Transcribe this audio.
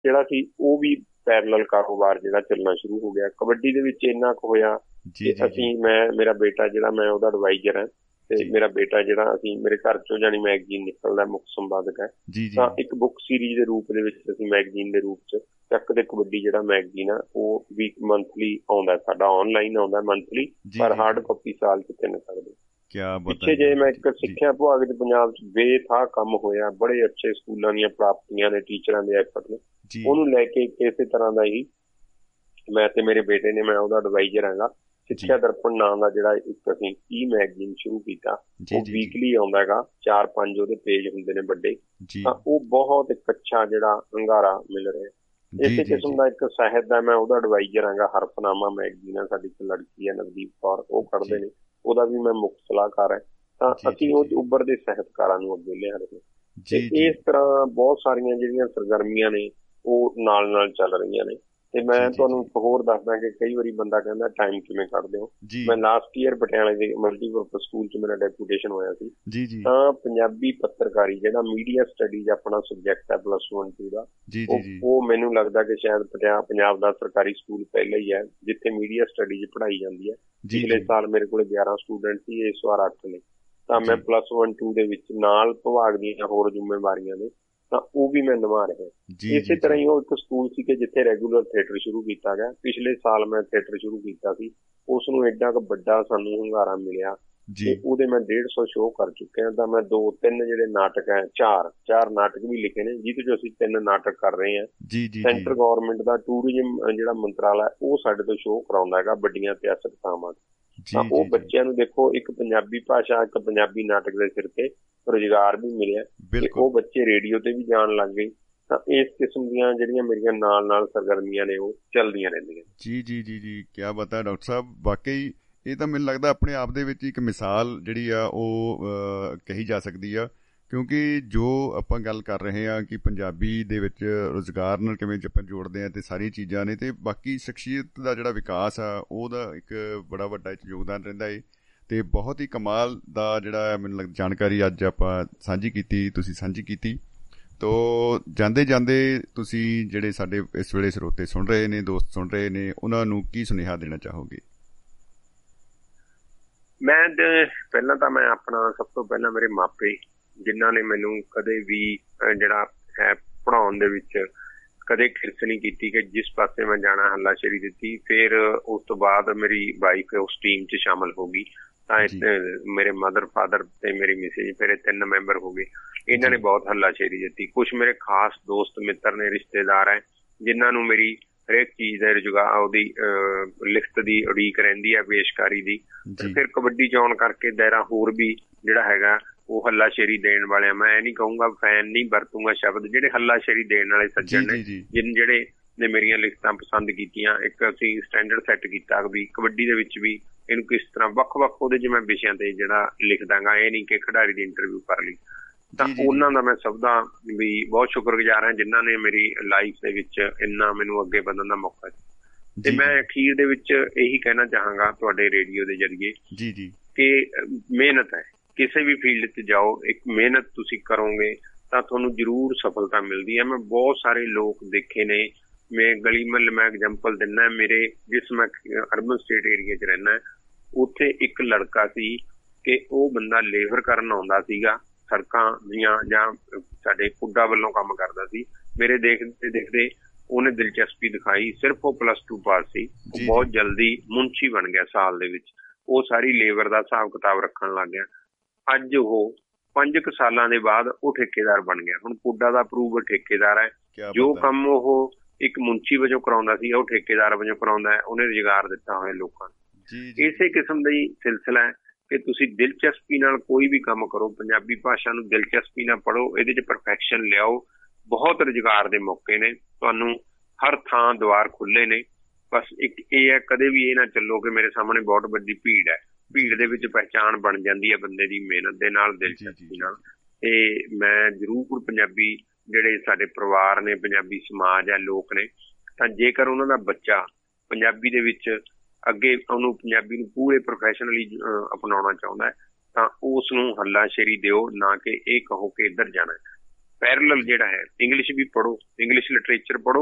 ਜਿਹੜਾ ਸੀ ਉਹ ਵੀ ਪੈਰਲਲ ਕਾਰੋਬਾਰ ਜਿਹੜਾ ਚੱਲਣਾ ਸ਼ੁਰੂ ਹੋ ਗਿਆ। ਕਬੱਡੀ ਦੇ ਵਿੱਚ ਇੰਨਾ ਕੁ ਹੋਇਆ ਕਿ ਮੇਰਾ ਬੇਟਾ ਜਿਹੜਾ, ਮੈਂ ਉਹਦਾ ਐਡਵਾਈਜ਼ਰ ਹਾਂ, ਤੇ ਮੇਰਾ ਬੇਟਾ ਜਿਹੜਾ, ਮੇਰੇ ਘਰ ਚੋਂ ਜਾਣੀ ਮੈਗਜ਼ੀਨ ਨਿਕਲਦਾ, ਮੁੱਖ ਸੰਪਾਦਕ ਹੈ, ਤਾਂ ਇੱਕ ਬੁੱਕ ਸੀਰੀਜ਼ ਦੇ ਰੂਪ ਦੇ ਵਿੱਚ ਅਸੀਂ ਮੈਗਜ਼ੀਨ ਦੇ ਰੂਪ ਚ ਚੱਕ ਦੇ ਕਬੱਡੀ ਜਿਹੜਾ ਮੈਗਜ਼ੀਨ ਆ ਉਹ ਵੀਕ ਮੰਥਲੀ ਆਉਂਦਾ, ਸਾਡਾ ਆਨਲਾਈਨ ਆਉਂਦਾ ਮੰਥਲੀ, ਪਰ ਹਾਰਡ ਕਾਪੀ ਸਾਲ ਚ 3 ਸਕਦੇ। ਪਿੱਛੇ ਜੇ ਮੈਂ ਇੱਕ ਸਿੱਖਿਆ ਵਿਭਾਗ ਚ ਪੰਜਾਬ ਚ ਬੇਥਾਹ ਕੰਮ ਹੋਇਆ, ਬੜੇ ਅੱਛੇ ਸਕੂਲਾਂ ਦੀਆਂ ਪ੍ਰਾਪਤੀਆਂ ਨੇ, ਟੀਚਰਾਂ ਦੇ ਐਫਰਟ ਨੇ, ਉਹਨੂੰ ਲੈ ਕੇ ਇਸੇ ਤਰ੍ਹਾਂ ਦਾ ਹੀ ਮੈਂ ਤੇ ਮੇਰੇ ਬੇਟੇ ਨੇ, ਮੈਂ ਉਹਦਾ ਐਡਵਾਈਜ਼ਰ ਹੈਗਾ, ਸਿੱਖਿਆ ਦਰਪਣ ਨਾਂ ਦਾ ਜਿਹੜਾ ਇੱਕ ਅਸੀਂ ਮੈਗਜ਼ੀਨ ਸ਼ੁਰੂ ਕੀਤਾ। ਉਹ ਵੀਕਲੀ ਆਉਂਦਾ ਹੈਗਾ, 4-5 ਉਹਦੇ ਪੇਜ ਹੁੰਦੇ ਨੇ ਵੱਡੇ, ਤਾਂ ਉਹ ਬਹੁਤ ਇੱਕ ਅੱਛਾ ਜਿਹੜਾ ਹੁੰਗਾਰਾ ਮਿਲ ਰਿਹਾ। ਇਸੇ ਕਿਸਮ ਦਾ ਇੱਕ ਸਾਹਿਤ ਦਾ ਮੈਂ ਉਹਦਾ ਐਡਵਾਈਜ਼ਰ ਹੈਗਾ, ਹਰਫਨਾਮਾ ਮੈਗਜ਼ੀਨ ਆ, ਸਾਡੀ ਇੱਕ ਲੜਕੀ ਹੈ ਨਵਦੀਪ ਕੌਰ, ਉਹ ਕੱਢਦੇ ਨੇ, ਉਹਦਾ ਵੀ ਮੈਂ ਮੁੱਖ ਸਲਾਹਕਾਰ ਹੈ। ਤਾਂ ਅਸੀਂ ਉਹ ਉੱਭਰਦੇ ਸਾਹਿਤਕਾਰਾਂ ਨੂੰ ਅੱਗੇ ਲਿਆ ਰਹੇ ਹਾਂ। ਤੇ ਇਸ ਤਰ੍ਹਾਂ ਬਹੁਤ ਸਾਰੀਆਂ ਜਿਹੜੀਆਂ ਸਰਗਰਮੀਆਂ ਨੇ ਉਹ ਨਾਲ ਨਾਲ ਚੱਲ ਰਹੀਆਂ ਨੇ। ਤੇ ਮੈਂ ਤੁਹਾਨੂੰ ਇੱਕ ਹੋਰ ਦੱਸਦਾ ਕਿ ਕਈ ਵਾਰੀ ਬੰਦਾ ਕਹਿੰਦਾ ਟਾਈਮ ਕਿਵੇਂ ਕੱਢਦੇ ਹੋ। ਮੈਂ ਲਾਸਟ ਈਅਰ ਪਟਿਆਲੇ ਦੇ ਮਲਟੀਪਰਪਜ਼ ਸਕੂਲ ਚ ਮੇਰਾ ਡੈਪੂਟੇਸ਼ਨ ਹੋਇਆ ਸੀ, ਤਾਂ ਪੰਜਾਬੀ ਪੱਤਰਕਾਰੀ ਜਿਹੜਾ ਮੀਡੀਆ ਸਟੱਡੀਜ਼ ਆਪਣਾ ਸਬਜੈਕਟ ਹੈ +1-2 ਦਾ, ਉਹ ਮੈਨੂੰ ਲੱਗਦਾ ਕਿ ਸ਼ਾਇਦ ਪੰਜਾਬ ਦਾ ਸਰਕਾਰੀ ਸਕੂਲ ਪਹਿਲਾ ਹੀ ਹੈ ਜਿੱਥੇ ਮੀਡੀਆ ਸਟੱਡੀਜ਼ ਪੜ੍ਹਾਈ ਜਾਂਦੀ ਹੈ। ਪਿਛਲੇ ਸਾਲ ਮੇਰੇ ਕੋਲ 11 ਸਟੂਡੈਂਟ ਸੀ, ਇਸ ਵਾਰ 8 ਨੇ। ਤਾਂ ਮੈਂ +1-2 ਦੇ ਵਿੱਚ ਨਾਲ ਵਿਭਾਗ ਦੀਆਂ ਹੋਰ ਜ਼ਿੰਮੇਵਾਰੀਆਂ ਨੇ, ਤਾਂ ਉਹ ਵੀ ਮੈਂ ਨਿਭਾ ਰਿਹਾ। ਇਸੇ ਤਰ੍ਹਾਂ ਹੀ ਉਹ ਇੱਕ ਸਕੂਲ ਸੀ ਕਿ ਜਿੱਥੇ ਰੈਗੂਲਰ ਥੀਏਟਰ ਸ਼ੁਰੂ ਕੀਤਾ ਗਿਆ। ਪਿਛਲੇ ਸਾਲ ਮੈਂ ਥੀਏਟਰ ਸ਼ੁਰੂ ਕੀਤਾ ਸੀ, ਉਸ ਨੂੰ ਐਡਾ ਕੁ ਵੱਡਾ ਸਾਨੂੰ ਹੁੰਗਾਰਾ ਮਿਲਿਆ ਤੇ ਉਹਦੇ ਮੈਂ 150 ਸ਼ੋਅ ਕਰ ਚੁੱਕੇ ਹਾਂ। ਤਾਂ ਮੈਂ 2-3 ਜਿਹੜੇ ਨਾਟਕ ਹੈ, ਚਾਰ ਨਾਟਕ ਵੀ ਲਿਖੇ ਨੇ, ਜਿਹਦੇ ਚ ਅਸੀਂ 3 ਨਾਟਕ ਕਰ ਰਹੇ ਹਾਂ। ਸੈਂਟਰ ਗੌਰਮੈਂਟ ਦਾ ਟੂਰਿਜ਼ਮ ਜਿਹੜਾ ਮੰਤਰਾਲਾ ਉਹ ਸਾਡੇ ਤੋਂ ਸ਼ੋਅ ਕਰਾਉਂਦਾ ਹੈਗਾ ਵੱਡੀਆਂ ਇਤਿਹਾਸਕ ਥਾਵਾਂ। ਤਾਂ ਉਹ ਬੱਚਿਆਂ ਨੂੰ ਦੇਖੋ, ਇੱਕ ਪੰਜਾਬੀ ਭਾਸ਼ਾ, ਇੱਕ ਪੰਜਾਬੀ ਨਾਟਕ ਦੇ ਸਿਰ ਤੇ ਰੁਜ਼ਗਾਰ ਵੀ ਮਿਲਿਆ ਤੇ ਉਹ ਬੱਚੇ ਰੇਡੀਓ ਤੇ ਵੀ ਜਾਣ ਲੱਗ ਗਏ। ਤਾਂ ਇਸ ਕਿਸਮ ਦੀਆਂ ਜਿਹੜੀਆਂ ਮੇਰੀਆਂ ਨਾਲ ਸਰਗਰਮੀਆਂ ਨੇ ਉਹ ਚੱਲਦੀਆਂ ਰਹਿੰਦੀਆਂ। ਜੀ ਕਿਆ ਬਾਤ ਹੈ ਡਾਕਟਰ ਸਾਹਿਬ, ਵਾਕਈ ਇਹ ਤਾਂ ਮੈਨੂੰ ਲੱਗਦਾ ਆਪਣੇ ਆਪ ਦੇ ਵਿੱਚ ਇੱਕ ਮਿਸਾਲ ਜਿਹੜੀ ਆ ਉਹ ਕਹੀ ਜਾ ਸਕਦੀ ਆ, ਕਿਉਂਕਿ ਜੋ ਆਪਾਂ ਗੱਲ ਕਰ ਰਹੇ ਹਾਂ ਕਿ ਪੰਜਾਬੀ ਦੇ ਵਿੱਚ ਰੁਜ਼ਗਾਰ ਨਾਲ ਕਿਵੇਂ ਆਪਾਂ ਜੋੜਦੇ ਹਾਂ ਤੇ ਸਾਰੀਆਂ ਚੀਜ਼ਾਂ ਨੇ, ਤੇ ਬਾਕੀ ਸ਼ਖਸੀਅਤ ਦਾ ਜਿਹੜਾ ਵਿਕਾਸ ਆ ਉਹਦਾ ਇੱਕ ਬੜਾ ਵੱਡਾ ਯੋਗਦਾਨ ਰਹਿੰਦਾ ਹੈ। ਤੇ ਬਹੁਤ ਹੀ ਕਮਾਲ ਦਾ ਜਿਹੜਾ ਮੈਨੂੰ ਲੱਗਦਾ ਜਾਣਕਾਰੀ ਅੱਜ ਆਪਾਂ ਸਾਂਝੀ ਕੀਤੀ। ਤੋ ਜਾਂਦੇ ਤੁਸੀਂ ਜਿਹੜੇ ਸਾਡੇ ਇਸ ਵੇਲੇ ਸਰੋਤੇ ਸੁਣ ਰਹੇ ਨੇ, ਦੋਸਤ ਸੁਣ ਰਹੇ ਨੇ, ਉਹਨਾਂ ਨੂੰ ਕੀ ਸੁਨੇਹਾ ਦੇਣਾ ਚਾਹੋਗੇ? ਮੈਂ ਪਹਿਲਾਂ ਤਾਂ ਮੈਂ ਆਪਣਾ ਸਭ ਤੋਂ ਪਹਿਲਾਂ ਮੇਰੇ ਮਾਪੇ, ਜਿਨ੍ਹਾਂ ਨੇ ਮੈਨੂੰ ਕਦੇ ਵੀ ਜਿਹੜਾ ਹੈ ਪੜ੍ਹਾਉਣ ਦੇ ਵਿੱਚ ਕਦੇ ਖਿਰਸ ਨਹੀਂ ਕੀਤੀ ਕਿ ਜਿਸ ਪਾਸੇ ਮੈਂ ਜਾਣਾ ਹੱਲਾਸ਼ੇਰੀ ਦਿੱਤੀ। ਫਿਰ ਉਸ ਤੋਂ ਬਾਅਦ ਮੇਰੀ ਵਾਈਫ ਉਸ ਟੀਮ 'ਚ ਸ਼ਾਮਲ ਹੋ ਗਈ, ਤਾਂ ਮੇਰੇ ਮਦਰ, ਫਾਦਰ ਤੇ ਮੇਰੀ ਮਿਸੇਜ, ਫਿਰ 3 ਮੈਂਬਰ ਹੋ ਗਏ। ਇਹਨਾਂ ਨੇ ਬਹੁਤ ਹੱਲਾਸ਼ੇਰੀ ਦਿੱਤੀ। ਕੁਛ ਮੇਰੇ ਖਾਸ ਦੋਸਤ ਮਿੱਤਰ ਨੇ, ਰਿਸ਼ਤੇਦਾਰ ਹੈ, ਜਿਨ੍ਹਾਂ ਨੂੰ ਮੇਰੀ ਹਰੇਕ ਚੀਜ਼ ਦਾ ਰੁਜ਼ਗਾਰ, ਉਹਦੀ ਲਿਖਤ ਦੀ ਉਡੀਕ ਰਹਿੰਦੀ ਹੈ, ਪੇਸ਼ਕਾਰੀ ਦੀ। ਫਿਰ ਕਬੱਡੀ ਚ ਆਉਣ ਕਰਕੇ ਦਾਇਰਾ ਹੋਰ ਵੀ ਜਿਹੜਾ ਹੈਗਾ ਉਹ ਹੱਲਾਸ਼ੇਰੀ ਦੇਣ ਵਾਲਿਆਂ, ਮੈਂ ਇਹ ਨਹੀਂ ਕਹੂੰਗਾ ਫੈਨ ਨਹੀਂ ਵਰਤੂੰਗਾ ਸ਼ਬਦ, ਜਿਹੜੇ ਹੱਲਾਸ਼ੇਰੀ ਦੇਣ ਵਾਲੇ ਸੱਜਣ ਨੇ, ਜਿਹੜੇ ਨੇ ਮੇਰੀਆਂ ਲਿਖਤਾਂ ਪਸੰਦ ਕੀਤੀਆਂ। ਇੱਕ ਅਸੀਂ ਸਟੈਂਡਰਡ ਸੈੱਟ ਕੀਤਾ ਵੀ ਕਬੱਡੀ ਦੇ ਵਿੱਚ ਵੀ ਇਹਨੂੰ ਕਿਸ ਤਰ੍ਹਾਂ ਵੱਖ ਉਹਦੇ 'ਚ ਮੈਂ ਵਿਸ਼ਿਆਂ ਤੇ ਜਿਹੜਾ ਲਿਖਦਾਂਗਾ, ਇਹ ਨਹੀਂ ਕਿ ਖਿਡਾਰੀ ਦੀ ਇੰਟਰਵਿਊ ਕਰ ਲਈ। ਤਾਂ ਉਹਨਾਂ ਦਾ ਮੈਂ ਸਭ ਦਾ ਵੀ ਬਹੁਤ ਸ਼ੁਕਰਗੁਜ਼ਾਰ ਹਾਂ, ਜਿਨ੍ਹਾਂ ਨੇ ਮੇਰੀ ਲਾਈਫ ਦੇ ਵਿੱਚ ਇੰਨਾ ਮੈਨੂੰ ਅੱਗੇ ਵਧਣ ਦਾ ਮੌਕਾ ਦਿੱਤਾ। ਤੇ ਮੈਂ ਅਖੀਰ ਦੇ ਵਿੱਚ ਇਹੀ ਕਹਿਣਾ ਚਾਹਾਂਗਾ ਤੁਹਾਡੇ ਰੇਡੀਓ ਦੇ ਜ਼ਰੀਏ ਕਿ ਮਿਹਨਤ ਹੈ, ਕਿਸੇ ਵੀ ਫੀਲਡ 'ਚ ਜਾਓ, ਇੱਕ ਮਿਹਨਤ ਤੁਸੀਂ ਕਰੋਗੇ ਤਾਂ ਤੁਹਾਨੂੰ ਜ਼ਰੂਰ ਸਫਲਤਾ ਮਿਲਦੀ ਹੈ। ਮੈਂ ਬਹੁਤ ਸਾਰੇ ਲੋਕ ਦੇਖੇ ਨੇ, ਮੈਂ ਗਲੀ ਮਹੱਲੇ ਮੈਂ ਐਗਜ਼ਾਮਪਲ ਦਿੰਦਾ, ਮੇਰੇ ਜਿਸ ਮੈਂ ਅਰਬਨ ਸਟੇਟ ਏਰੀਆ 'ਚ ਰਹਿੰਦਾ, ਉੱਥੇ ਇੱਕ ਲੜਕਾ ਸੀ ਕਿ ਉਹ ਬੰਦਾ ਲੇਬਰ ਕਰਨ ਆਉਂਦਾ ਸੀਗਾ ਸੜਕਾਂ ਦੀਆਂ, ਜਾਂ ਸਾਡੇ ਪੁੱਡਾ ਵੱਲੋਂ ਕੰਮ ਕਰਦਾ ਸੀ। ਮੇਰੇ ਦੇਖਦੇ ਉਹਨੇ ਦਿਲਚਸਪੀ ਦਿਖਾਈ, ਸਿਰਫ ਉਹ +2 ਪਾਸ ਸੀ, ਉਹ ਬਹੁਤ ਜਲਦੀ ਮੁਨਸ਼ੀ ਬਣ ਗਿਆ। ਸਾਲ ਦੇ ਵਿੱਚ ਉਹ ਸਾਰੀ ਲੇਬਰ ਦਾ ਹਿਸਾਬ ਕਿਤਾਬ ਰੱਖਣ ਲੱਗ ਗਿਆ। ਅੱਜ ਉਹ 5 ਸਾਲਾਂ ਦੇ ਬਾਅਦ ਉਹ ਠੇਕੇਦਾਰ ਬਣ ਗਿਆ। ਹੁਣ ਪੁੱਡਾ ਦਾ ਅਪਰੂਵਡ ਠੇਕੇਦਾਰ ਹੈ। ਜੋ ਕੰਮ ਉਹ ਇੱਕ ਮੁਨਸ਼ੀ ਵਜੋਂ ਕਰਾਉਂਦਾ ਸੀ, ਉਹ ਠੇਕੇਦਾਰ ਵਜੋਂ ਕਰਾਉਂਦਾ ਹੈ। ਉਹਨੇ ਰੁਜ਼ਗਾਰ ਦਿੱਤਾ ਹੋਇਆ ਲੋਕਾਂ ਨੂੰ। ਇਸੇ ਕਿਸਮ ਦਾ ਹੀ ਸਿਲਸਿਲਾ ਹੈ ਕਿ ਤੁਸੀਂ ਦਿਲਚਸਪੀ ਨਾਲ ਕੋਈ ਵੀ ਕੰਮ ਕਰੋ, ਪੰਜਾਬੀ ਭਾਸ਼ਾ ਨੂੰ ਦਿਲਚਸਪੀ ਨਾਲ ਪੜ੍ਹੋ, ਇਹਦੇ 'ਚ ਪਰਫੈਕਸ਼ਨ ਲਿਆਓ। ਬਹੁਤ ਰੁਜ਼ਗਾਰ ਦੇ ਮੌਕੇ ਨੇ, ਤੁਹਾਨੂੰ ਹਰ ਥਾਂ ਦੁਆਰ ਖੁੱਲ੍ਹੇ ਨੇ। ਬਸ ਇੱਕ ਇਹ ਹੈ, ਕਦੇ ਵੀ ਇਹ ਨਾ ਚੱਲੋ ਕਿ ਮੇਰੇ ਸਾਹਮਣੇ ਬਹੁਤ ਵੱਡੀ ਭੀੜ ਹੈ। ਭੀੜ ਦੇ ਵਿੱਚ ਪਹਿਚਾਣ ਬਣ ਜਾਂਦੀ ਹੈ ਬੰਦੇ ਦੀ ਮਿਹਨਤ ਦੇ ਨਾਲ, ਦਿਲਚਸਪੀ ਨਾਲ। ਤੇ ਮੈਂ ਜ਼ਰੂਰ ਪੰਜਾਬੀ ਜਿਹੜੇ ਸਾਡੇ ਪਰਿਵਾਰ ਨੇ, ਪੰਜਾਬੀ ਸਮਾਜ ਹੈ, ਲੋਕ ਨੇ, ਤਾਂ ਜੇਕਰ ਉਹਨਾਂ ਦਾ ਬੱਚਾ ਪੰਜਾਬੀ ਦੇ ਵਿੱਚ ਅੱਗੇ ਉਹਨੂੰ ਪੰਜਾਬੀ ਨੂੰ ਪੂਰੇ ਪ੍ਰੋਫੈਸ਼ਨਲੀ ਅਪਣਾਉਣਾ ਚਾਹੁੰਦਾ ਹੈ, ਤਾਂ ਉਸ ਨੂੰ ਹੱਲਾਸ਼ੇਰੀ ਦਿਓ, ਨਾ ਕਿ ਇਹ ਕਹੋ ਕਿ ਇੱਧਰ ਜਾਣਾ। ਪੈਰਲਲ ਜਿਹੜਾ ਹੈ ਇੰਗਲਿਸ਼ ਵੀ ਪੜ੍ਹੋ, ਇੰਗਲਿਸ਼ ਲਿਟਰੇਚਰ ਪੜ੍ਹੋ